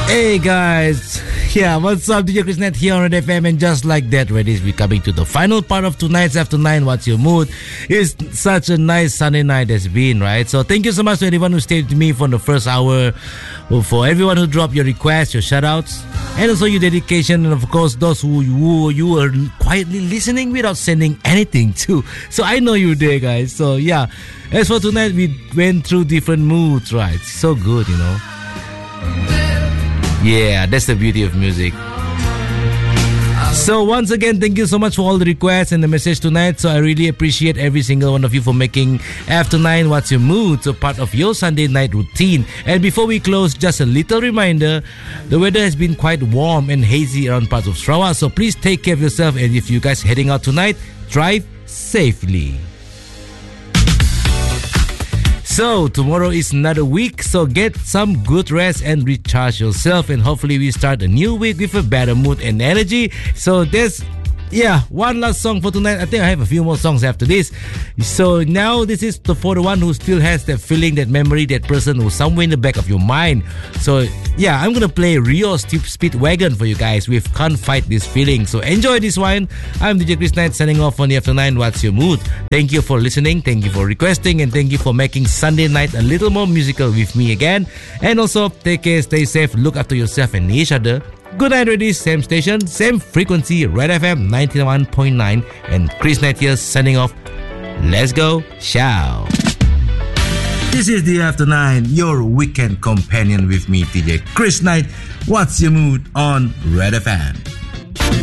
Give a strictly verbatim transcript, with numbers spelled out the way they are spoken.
Hey guys, yeah, what's up? D J Chris Net here on Red F M, and just like that, Reddies, we're coming to the final part of tonight's After Nine. What's your mood? It's such a nice Sunday night has been, right? So thank you so much to everyone who stayed with me for the first hour, for everyone who dropped your requests, your shoutouts, and also your dedication, and of course those who you you were quietly listening without sending anything too. So I know you're there, guys. So yeah, as for tonight, we went through different moods, right? So good, you know. Yeah, that's the beauty of music. So once again, thank you so much for all the requests and the message tonight. So I really appreciate every single one of you for making After Nine What's Your Mood so part of your Sunday night routine. And before we close, just a little reminder, the weather has been quite warm and hazy around parts of Sarawak. So please take care of yourself, and if you guys heading out tonight, drive safely. So tomorrow is another week, so get some good rest and recharge yourself, and hopefully we start a new week with a better mood and energy. So there's yeah, one last song for tonight. I think I have a few more songs after this. So now this is the, for the one who still has that feeling, that memory, that person who's somewhere in the back of your mind. So yeah, I'm gonna play Rio Speedwagon for you guys with Can't Fight This Feeling. So enjoy this one. I'm D J Chris Knight signing off on the After Nine What's Your Mood. Thank you for listening, thank you for requesting, and thank you for making Sunday night a little more musical with me again. And also take care, stay safe, look after yourself and each other. Good night, Reddies. Same station, same frequency, Red F M ninety-one point nine, and Chris Knight here signing off. Let's go, ciao. This is the After Nine, your weekend companion with me, D J Chris Knight. What's your mood on Red F M?